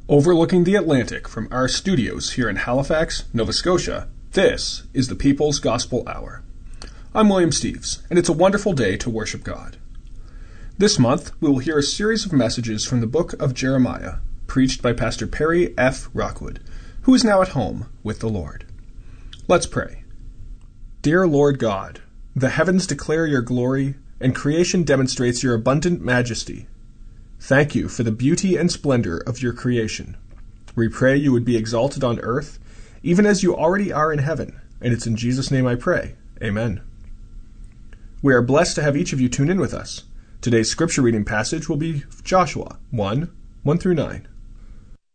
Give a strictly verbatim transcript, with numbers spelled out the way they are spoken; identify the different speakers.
Speaker 1: Overlooking the Atlantic from our studios here in Halifax, Nova Scotia, this is the People's Gospel Hour. I'm William Steves, and it's a wonderful day to worship God. This month, we will hear a series of messages from the book of Jeremiah, preached by Pastor Perry F. Rockwood, who is now at home with the Lord. Let's pray. Dear Lord God, the heavens declare your glory, and creation demonstrates your abundant majesty. Thank you for the beauty and splendor of your creation. We pray you would be exalted on earth, even as you already are in heaven, and it's in Jesus' name I pray. Amen. We are blessed to have each of you tune in with us. Today's scripture reading passage will be Joshua one, one through nine.